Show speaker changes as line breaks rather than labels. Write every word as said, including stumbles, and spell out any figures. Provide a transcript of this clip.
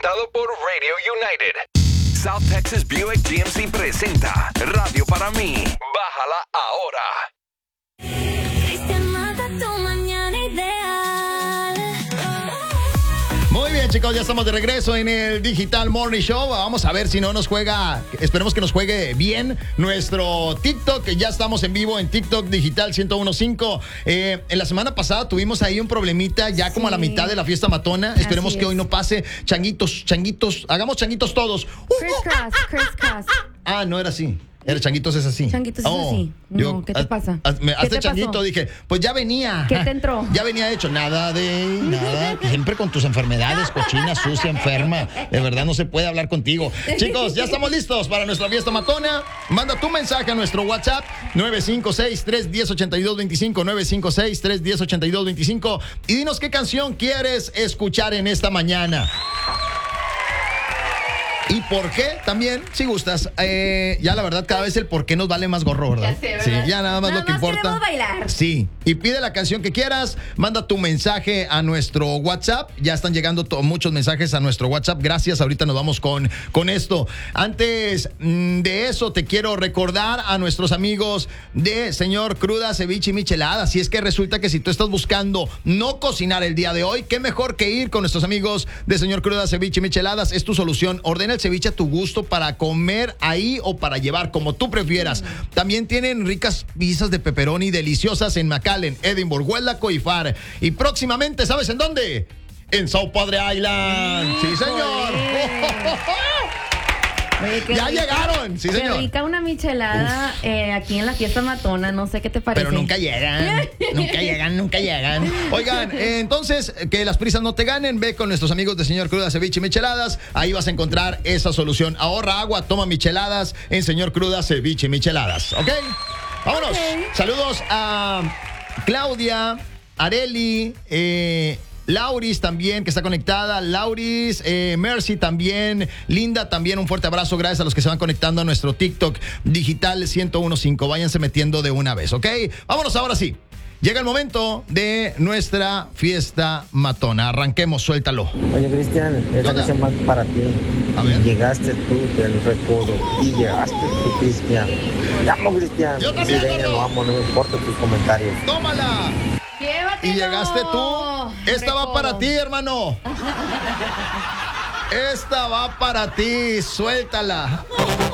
presentado por Radio United. South Texas Buick G M C presenta Radio para mí. Bájala ahora.
Cristian, mata tu mañana ideal.
Muy bien, chicos, ya estamos de regreso en el Digital Morning Show. Vamos a ver si no nos juega, esperemos que nos juegue bien nuestro TikTok, que ya estamos en vivo en TikTok Digital ciento uno punto cinco. Eh, en la semana pasada tuvimos ahí un problemita, ya como
Sí.
a la mitad de la fiesta matona. Esperemos
Así
que
es.
hoy no pase. Changuitos, changuitos, hagamos changuitos todos.
Crisscross, crisscross.
Ah, no era así. El changuitos es así.
Changuitos es así. No, ¿qué te
haz-
pasa?
haz- me-
¿Qué
hazte
te
changuito,
pasó?
dije, pues ya venía.
¿Qué te entró?
Ya venía hecho. Nada de nada. Siempre con tus enfermedades, cochina, sucia, enferma. De verdad no se puede hablar contigo. Chicos, ya estamos listos para nuestra fiesta matona. Manda tu mensaje a nuestro WhatsApp nueve cinco seis, tres uno cero, ocho dos dos cinco, nueve cinco seis, tres uno cero, ocho dos dos cinco, y dinos qué canción quieres escuchar en esta mañana. ¿Y por qué? También, si gustas. Eh, ya la verdad, cada vez el por qué nos vale más gorro, ¿verdad?
Ya sé, ¿verdad?
Sí, ya nada más
Nada
lo que
más
importa.
queremos bailar.
Sí, y pide la canción que quieras, manda tu mensaje a nuestro WhatsApp. Ya están llegando to- muchos mensajes a nuestro WhatsApp. Gracias, ahorita nos vamos con, con esto. Antes mm, de eso, te quiero recordar a nuestros amigos de Señor Cruda, Ceviche y Michelada. Si es que resulta que si tú estás buscando no cocinar el día de hoy, qué mejor que ir con nuestros amigos de Señor Cruda, Ceviche y Micheladas. Es tu solución. Ordena el ceviche a tu gusto para comer ahí o para llevar, como tú prefieras. También tienen ricas pizzas de pepperoni deliciosas en McAllen, Edinburgh, Huelaco y Far. Y próximamente, ¿sabes en dónde? En South Padre Island. Sí, señor.
Oye, qué
Ya
rica-
llegaron. Sí,
qué
señor.
rica una michelada eh, aquí en la fiesta matona. No sé qué te parece.
Pero nunca llegan, nunca llegan, nunca llegan. Oigan, eh, entonces, que las prisas no te ganen, ve con nuestros amigos de Señor Cruda, Ceviche y Micheladas. Ahí vas a encontrar esa solución. Ahorra agua, toma micheladas en Señor Cruda, Ceviche y Micheladas. ¿Ok? Vámonos.
Ok.
Saludos a Claudia, Areli, eh... Lauris también, que está conectada. Lauris, eh, Mercy también. Linda también, un fuerte abrazo. Gracias a los que se van conectando a nuestro TikTok Digital ciento uno punto cinco. Váyanse metiendo de una vez, ¿ok? Vámonos ahora sí. Llega el momento de nuestra fiesta matona. Arranquemos, suéltalo.
Oye, Cristian, esta
Hola.
canción más para ti.
A ver.
Llegaste tú del recodo y llegaste tú, Cristian. Te amo, Cristian.
Yo también,
Sirena,
gordo.
lo amo, no me importan tus comentarios.
¡Tómala!
Llévatelo.
Y llegaste tú. Esta va
Recodo.
para ti, hermano. Esta va para ti. Suéltala.